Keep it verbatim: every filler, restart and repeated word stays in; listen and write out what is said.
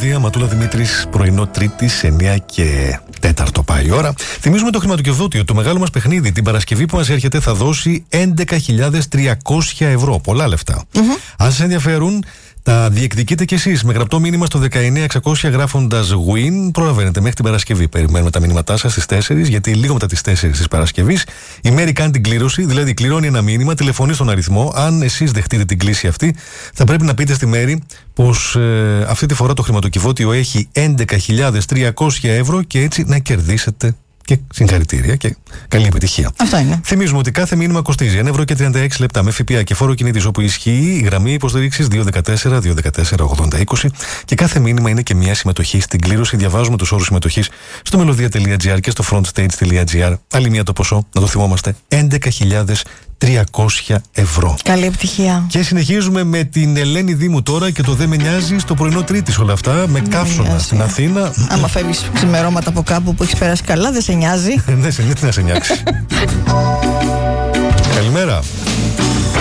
Μελωδία, Ματούλα Δημήτρης, πρωινό Τρίτης, εννιά και τέταρτο πάει η ώρα. Θυμίζουμε το χρηματοκιβώτιο. Το μεγάλο μας παιχνίδι την Παρασκευή που μας έρχεται θα δώσει έντεκα χιλιάδες τριακόσια ευρώ. Πολλά λεφτά. Mm-hmm. Αν σας ενδιαφέρουν, τα διεκδικείτε κι εσείς με γραπτό μήνυμα στο δεκαεννιά εξακόσια γράφοντας win. Προλαβαίνετε μέχρι την Παρασκευή. Περιμένουμε τα μηνύματά σας στις τέσσερις, γιατί λίγο μετά τις τέσσερις της Παρασκευής η Μέρη κάνει την κλήρωση, δηλαδή κληρώνει ένα μήνυμα, τηλεφωνεί στον αριθμό. Αν εσείς δεχτείτε την κλήση αυτή, θα πρέπει να πείτε στη Μέρη πως ε, αυτή τη φορά το χρηματοκιβώτιο έχει έντεκα χιλιάδες τριακόσια ευρώ και έτσι να κερδίσετε. Και συγχαρητήρια και καλή επιτυχία. Αυτό είναι. Θυμίζουμε ότι κάθε μήνυμα κοστίζει ένα ευρώ και τριάντα έξι λεπτά με ΦΠΑ και φόρο κινήτης όπου ισχύει η γραμμή υποστήριξης δύο ένα τέσσερα δύο ένα τέσσερα ογδόντα είκοσι και κάθε μήνυμα είναι και μια συμμετοχή στην κλήρωση. Διαβάζουμε τους όρους συμμετοχής στο melodia τελεία gr και στο frontstage τελεία gr. Άλλη μια το ποσό, να το θυμόμαστε, έντεκα χιλιάδες τριακόσια ευρώ. Καλή επιτυχία. Και συνεχίζουμε με την Ελένη Δήμου τώρα και το «Δεν με νοιάζει» στο πρωινό Τρίτης όλα αυτά, με καύσωνα στην Αθήνα. Άμα φεύγεις ξημερώματα από κάπου που έχεις περάσει καλά, δεν σε νοιάζει. Δεν σε νοιάζει να σε νοιάξει. Καλημέρα.